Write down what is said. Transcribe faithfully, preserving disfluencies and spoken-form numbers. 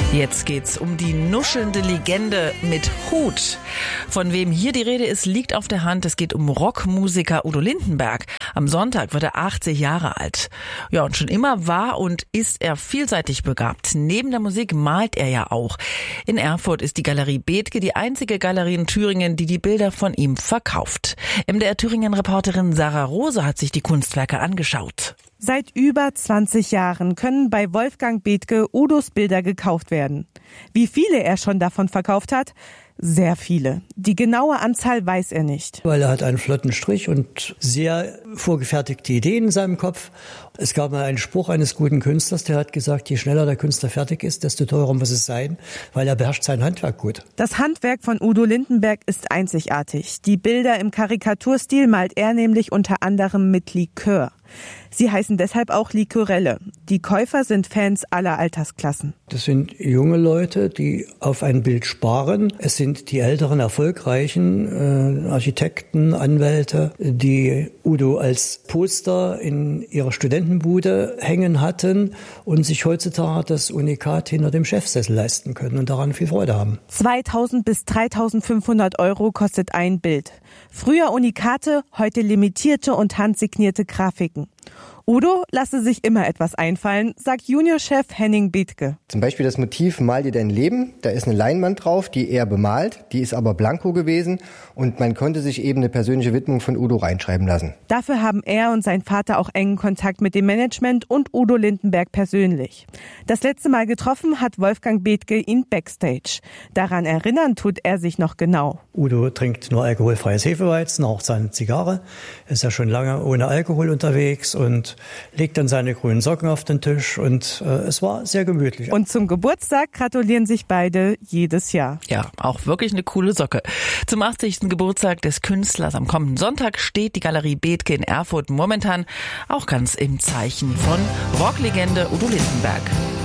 Jetzt geht's um die nuschelnde Legende mit Hut. Von wem hier die Rede ist, liegt auf der Hand. Es geht um Rockmusiker Udo Lindenberg. Am Sonntag wird er achtzig Jahre alt. Ja, und schon immer war und ist er vielseitig begabt. Neben der Musik malt er ja auch. In Erfurt ist die Galerie Bethge die einzige Galerie in Thüringen, die die Bilder von ihm verkauft. M D R Thüringen-Reporterin Sarah Rose hat sich die Kunstwerke angeschaut. Seit über zwanzig Jahren können bei Wolfgang Bethge Udos Bilder gekauft werden. Wie viele er schon davon verkauft hat? Sehr viele. Die genaue Anzahl weiß er nicht. Weil er hat einen flotten Strich und sehr vorgefertigte Ideen in seinem Kopf. Es gab mal einen Spruch eines guten Künstlers, der hat gesagt, je schneller der Künstler fertig ist, desto teurer muss es sein, weil er beherrscht sein Handwerk gut. Das Handwerk von Udo Lindenberg ist einzigartig. Die Bilder im Karikaturstil malt er nämlich unter anderem mit Likör. Sie heißen deshalb auch Liquorelle. Die Käufer sind Fans aller Altersklassen. Das sind junge Leute, die auf ein Bild sparen. Es sind die älteren, erfolgreichen äh, Architekten, Anwälte, die Udo als Poster in ihrer Studentenbude hängen hatten und sich heutzutage das Unikat hinter dem Chefsessel leisten können und daran viel Freude haben. zweitausend bis dreitausendfünfhundert Euro kostet ein Bild. Früher Unikate, heute limitierte und handsignierte Grafiken. Udo lasse sich immer etwas einfallen, sagt Juniorchef Henning Bethge. Zum Beispiel das Motiv Mal dir dein Leben. Da ist eine Leinwand drauf, die er bemalt. Die ist aber blanko gewesen und man konnte sich eben eine persönliche Widmung von Udo reinschreiben lassen. Dafür haben er und sein Vater auch engen Kontakt mit dem Management und Udo Lindenberg persönlich. Das letzte Mal getroffen hat Wolfgang Bethge ihn backstage. Daran erinnern tut er sich noch genau. Udo trinkt nur alkoholfreies Hefeweizen, raucht seine Zigarre, ist ja schon lange ohne Alkohol unterwegs und legt dann seine grünen Socken auf den Tisch und äh, es war sehr gemütlich. Und zum Geburtstag gratulieren sich beide jedes Jahr. Ja, auch wirklich eine coole Socke. Zum achtzigsten Geburtstag des Künstlers am kommenden Sonntag steht die Galerie Bethge in Erfurt momentan auch ganz im Zeichen von Rocklegende Udo Lindenberg.